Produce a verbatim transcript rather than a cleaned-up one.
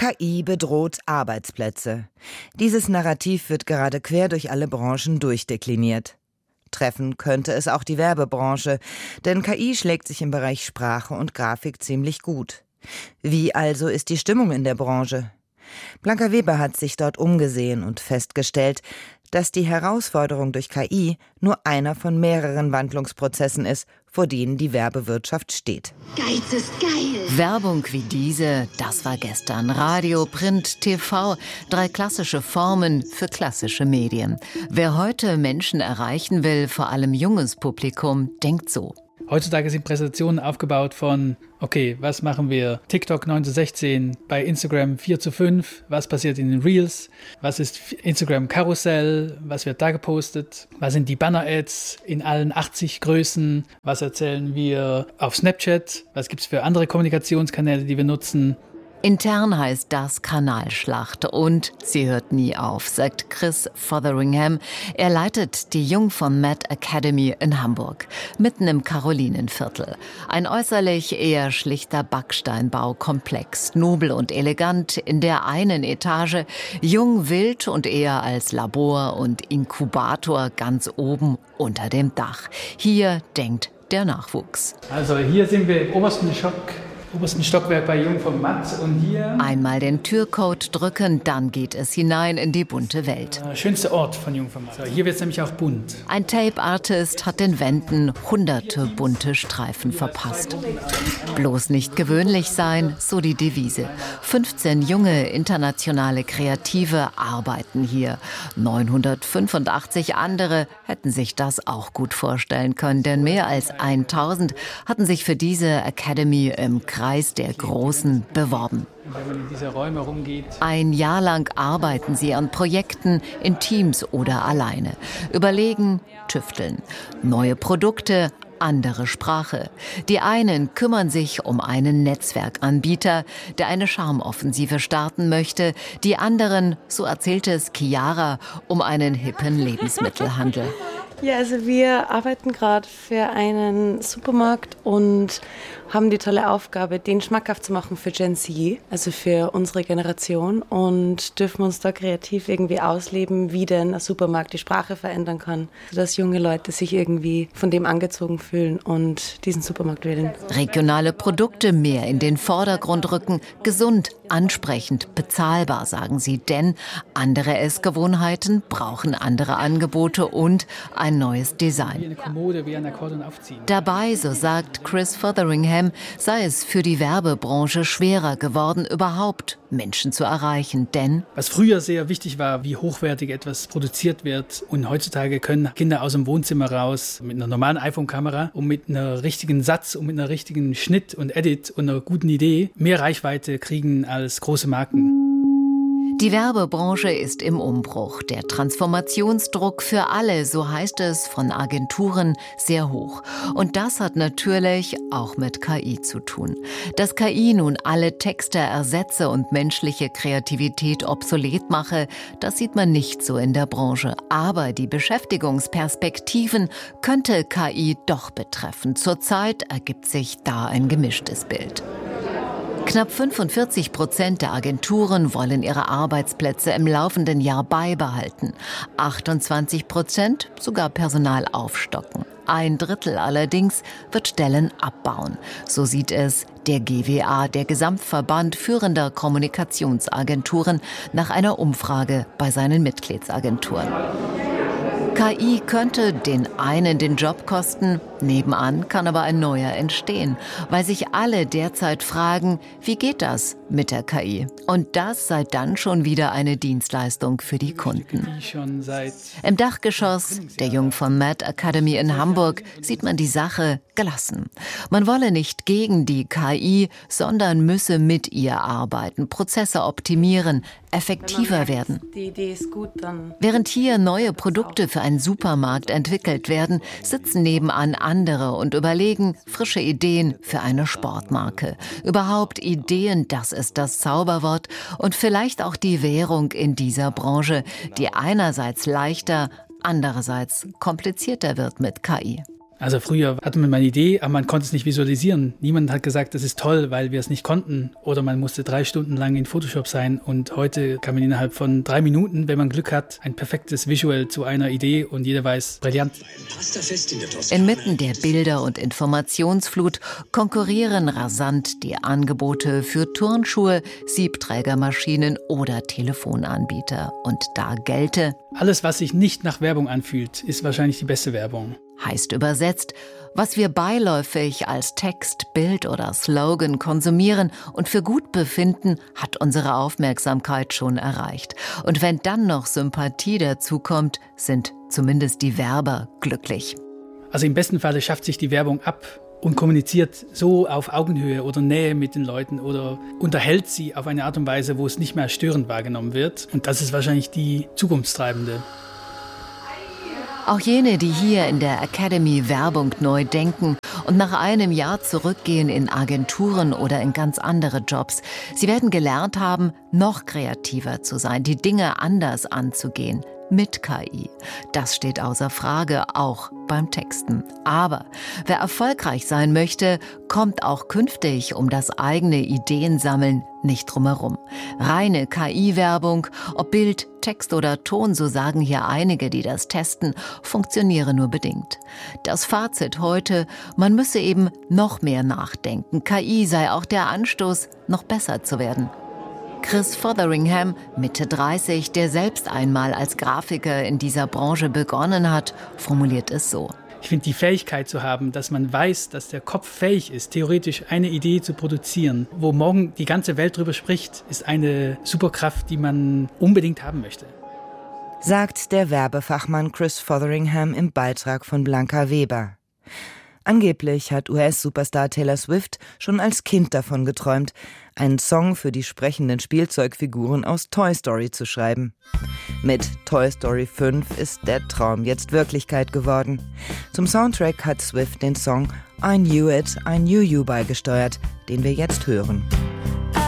K I bedroht Arbeitsplätze. Dieses Narrativ wird gerade quer durch alle Branchen durchdekliniert. Treffen könnte es auch die Werbebranche, denn K I schlägt sich im Bereich Sprache und Grafik ziemlich gut. Wie also ist die Stimmung in der Branche? Blanca Weber hat sich dort umgesehen und festgestellt, dass die Herausforderung durch K I nur einer von mehreren Wandlungsprozessen ist, vor denen die Werbewirtschaft steht. Geiz ist geil! Werbung wie diese, das war gestern. Radio, Print, T V, drei klassische Formen für klassische Medien. Wer heute Menschen erreichen will, vor allem junges Publikum, denkt so. Heutzutage sind Präsentationen aufgebaut von, okay, was machen wir? TikTok neun zu sechzehn, bei Instagram vier zu fünf, was passiert in den Reels? Was ist Instagram Karussell? Was wird da gepostet? Was sind die Banner-Ads in allen achtzig Größen? Was erzählen wir auf Snapchat? Was gibt es für andere Kommunikationskanäle, die wir nutzen? Intern heißt das Kanalschlacht und sie hört nie auf, sagt Chris Fotheringham. Er leitet die Jung von Matt Academy in Hamburg, mitten im Karolinenviertel. Ein äußerlich eher schlichter Backsteinbaukomplex, nobel und elegant in der einen Etage, jung, wild und eher als Labor und Inkubator ganz oben unter dem Dach. Hier denkt der Nachwuchs. Also hier sind wir im obersten Stock. obersten Stockwerk bei Jung von Matt und hier... Einmal den Türcode drücken, dann geht es hinein in die bunte Welt. Der schönste Ort von Jung von Matt. So, hier wird es nämlich auch bunt. Ein Tape-Artist hat den Wänden hunderte bunte Streifen verpasst. Bloß nicht gewöhnlich sein, so die Devise. fünfzehn junge internationale Kreative arbeiten hier. neunhundertfünfundachtzig andere hätten sich das auch gut vorstellen können, denn mehr als tausend hatten sich für diese Academy im Kreis der Großen beworben. Wenn man in diese Räume rumgeht. Ein Jahr lang arbeiten sie an Projekten in Teams oder alleine. Überlegen, tüfteln. Neue Produkte, andere Sprache. Die einen kümmern sich um einen Netzwerkanbieter, der eine Charmoffensive starten möchte. Die anderen, so erzählte es Chiara, um einen hippen Lebensmittelhandel. Ja, also wir arbeiten gerade für einen Supermarkt und haben die tolle Aufgabe, den schmackhaft zu machen für Gen Z, also für unsere Generation, und dürfen uns da kreativ irgendwie ausleben, wie denn ein Supermarkt die Sprache verändern kann, sodass junge Leute sich irgendwie von dem angezogen fühlen und diesen Supermarkt wählen. Regionale Produkte mehr in den Vordergrund rücken, gesund, ansprechend, bezahlbar, sagen sie, denn andere Essgewohnheiten brauchen andere Angebote und ein neues Design. Dabei, so sagt Chris Fotheringham, sei es für die Werbebranche schwerer geworden, überhaupt Menschen zu erreichen, denn was früher sehr wichtig war, wie hochwertig etwas produziert wird, und heutzutage können Kinder aus dem Wohnzimmer raus mit einer normalen iPhone-Kamera und mit einem richtigen Satz und mit einem richtigen Schnitt und Edit und einer guten Idee mehr Reichweite kriegen als große Marken. Die Werbebranche ist im Umbruch. Der Transformationsdruck für alle, so heißt es von Agenturen, sehr hoch. Und das hat natürlich auch mit K I zu tun. Dass K I nun alle Texte ersetze und menschliche Kreativität obsolet mache, das sieht man nicht so in der Branche. Aber die Beschäftigungsperspektiven könnte K I doch betreffen. Zurzeit ergibt sich da ein gemischtes Bild. Knapp fünfundvierzig Prozent der Agenturen wollen ihre Arbeitsplätze im laufenden Jahr beibehalten. achtundzwanzig Prozent sogar Personal aufstocken. Ein Drittel allerdings wird Stellen abbauen. So sieht es der G W A, der Gesamtverband führender Kommunikationsagenturen, nach einer Umfrage bei seinen Mitgliedsagenturen. K I könnte den einen den Job kosten, nebenan kann aber ein neuer entstehen, weil sich alle derzeit fragen, wie geht das mit der K I? Und das sei dann schon wieder eine Dienstleistung für die Kunden. Im Dachgeschoss der Jung von Matt Academy in Hamburg sieht man die Sache gelassen. Man wolle nicht gegen die K I, sondern müsse mit ihr arbeiten, Prozesse optimieren, effektiver werden. Die Idee ist gut, dann Während hier neue Produkte für einen Supermarkt entwickelt werden, sitzen nebenan andere und überlegen frische Ideen für eine Sportmarke. Überhaupt Ideen, das ist das Zauberwort und vielleicht auch die Währung in dieser Branche, die einerseits leichter, andererseits komplizierter wird mit K I. Also früher hatte man mal eine Idee, aber man konnte es nicht visualisieren. Niemand hat gesagt, das ist toll, weil wir es nicht konnten. Oder man musste drei Stunden lang in Photoshop sein. Und heute kann man innerhalb von drei Minuten, wenn man Glück hat, ein perfektes Visual zu einer Idee und jeder weiß, brillant. Inmitten der Bilder- und Informationsflut konkurrieren rasant die Angebote für Turnschuhe, Siebträgermaschinen oder Telefonanbieter. Und da gelte: Alles, was sich nicht nach Werbung anfühlt, ist wahrscheinlich die beste Werbung. Heißt übersetzt, was wir beiläufig als Text, Bild oder Slogan konsumieren und für gut befinden, hat unsere Aufmerksamkeit schon erreicht. Und wenn dann noch Sympathie dazukommt, sind zumindest die Werber glücklich. Also im besten Falle schafft sich die Werbung ab und kommuniziert so auf Augenhöhe oder Nähe mit den Leuten oder unterhält sie auf eine Art und Weise, wo es nicht mehr störend wahrgenommen wird. Und das ist wahrscheinlich die Zukunftstreibende. Auch jene, die hier in der Academy Werbung neu denken und nach einem Jahr zurückgehen in Agenturen oder in ganz andere Jobs. Sie werden gelernt haben, noch kreativer zu sein, die Dinge anders anzugehen. Mit K I. Das steht außer Frage, auch beim Texten. Aber wer erfolgreich sein möchte, kommt auch künftig um das eigene Ideensammeln nicht drumherum. Reine K I-Werbung, ob Bild, Text oder Ton, so sagen hier einige, die das testen, funktioniere nur bedingt. Das Fazit heute: Man müsse eben noch mehr nachdenken. K I sei auch der Anstoß, noch besser zu werden. Chris Fotheringham, Mitte dreißig, der selbst einmal als Grafiker in dieser Branche begonnen hat, formuliert es so: Ich finde, die Fähigkeit zu haben, dass man weiß, dass der Kopf fähig ist, theoretisch eine Idee zu produzieren, wo morgen die ganze Welt drüber spricht, ist eine Superkraft, die man unbedingt haben möchte. Sagt der Werbefachmann Chris Fotheringham im Beitrag von Blanca Weber. Angeblich hat U S-Superstar Taylor Swift schon als Kind davon geträumt, einen Song für die sprechenden Spielzeugfiguren aus Toy Story zu schreiben. Mit Toy Story fünf ist der Traum jetzt Wirklichkeit geworden. Zum Soundtrack hat Swift den Song I Knew It, I Knew You beigesteuert, den wir jetzt hören.